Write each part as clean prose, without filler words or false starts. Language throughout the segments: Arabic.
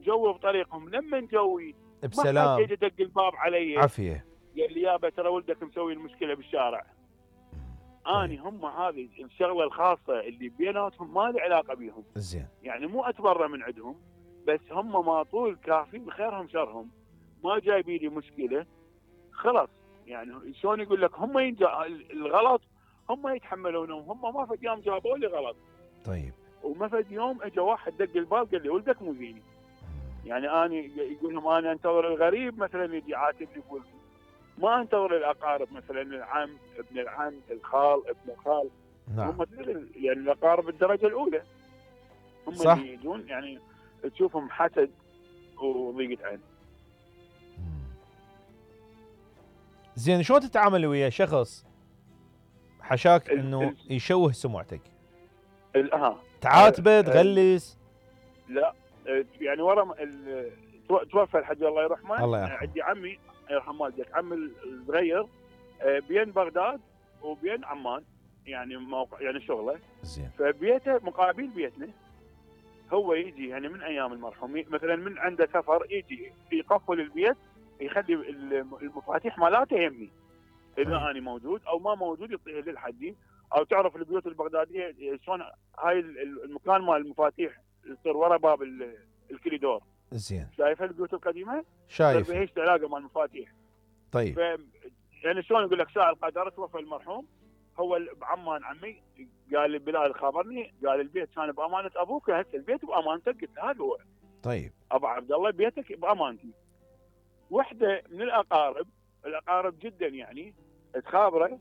وجوي بطريقهم. لما جوي ما بسلام حد يجي يدق الباب علي عافية. قال لي يابا ترى ولدك مسوي المشكله بالشارع. طيب. اني هم هذه الشغله الخاصه اللي بيناتهم ما لي علاقه بيهم، زين. يعني مو اتبرى من عندهم، بس هم ما طول كافين خيرهم شرهم، ما جايبين لي مشكله خلاص. يعني شلون يقول لك هم الغلط هم يتحملونه، هم ما فد يوم جابوا لي غلط. طيب. وما فد يوم اجى واحد دق الباب قال لي ولدك مو زيني. يعني اني يقول لهم انا انتظر الغريب مثلا يجي يعاتبني بولدي، ما انتظر الاقارب مثلا العم ابن العم الخال ابن الخال. نعم. هم يعني الاقارب الدرجه الاولى هم صح. اللي يجون، يعني تشوفهم حسد وضيقه عين. زين شلون تتعامل ويا شخص حشاك انه يشوه سمعتك؟ تعاتبه تغلس؟ لا يعني ورا توفى الحج الله يرحمه. الله يرحمه. عندي عمي يرحم والديك، عمي الصغير بين بغداد وبين عمان، يعني موقع يعني شغله. زين. فبيته مقابل بيتنا. هو يجي يعني من ايام المرحوم مثلا من عنده سفر يجي يقفل البيت، يخلي المفاتيح مالاته يمي اذا طيب. انا موجود او ما موجود يعطيها للحدي. او تعرف البيوت البغداديه شلون هاي المكان مال المفاتيح يصير ورا باب الكريدور. زين. شايفه البيوت القديمه؟ شايف. هيش علاقه مال المفاتيح. طيب. يعني شلون يقول لك ساعه القدر توفى المرحوم، هو بعمان عمي قال لي بلال خبرني قال البيت كان بامانه ابوك، هسه البيت بامانتك. قلت له هذا هو. طيب. ابو عبد الله بيتك بامانتي. وحده من الاقارب جدا يعني تخابره،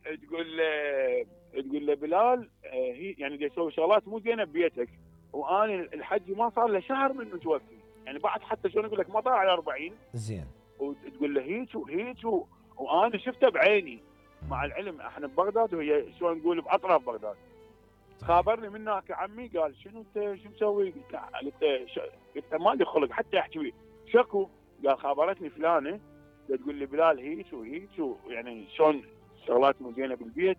تقول له بلال هي يعني يسوي شغلات مو زينه ببيتك، وانا الحج ما صار له شهر من متوفي، يعني بعد حتى شلون يقول لك ما طلع على 40. زين. وتقول له هيك وانا شفته بعيني. مع العلم احنا ببغداد وهي شلون نقول باطراف بغداد. خابرني من هناك عمي قال شنو انت شو مسوي؟ قلت ما لي خلق حتى احكي وياه. شكو؟ قال خابرتني فلانه تقول لي بلال هيك وهيك يعني شلون شغلات مو زينه بالبيت.